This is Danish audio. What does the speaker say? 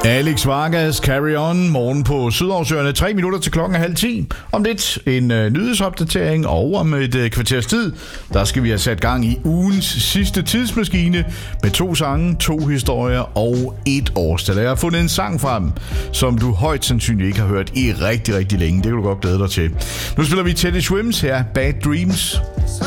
Alex Vargas, Carry On, morgen på Sydhavsøerne, 3 minutter til klokken 9:30. Om lidt en nyhedsopdatering, og om et kvarters tid, der skal vi have sat gang i ugens sidste tidsmaskine med 2 sange, 2 historier og 1 årstal. Jeg har fundet en sang frem, som du højst sandsynligt ikke har hørt i rigtig, rigtig længe. Det kan du godt glæde dig til. Nu spiller vi Teddy Swims her, Bad Dreams.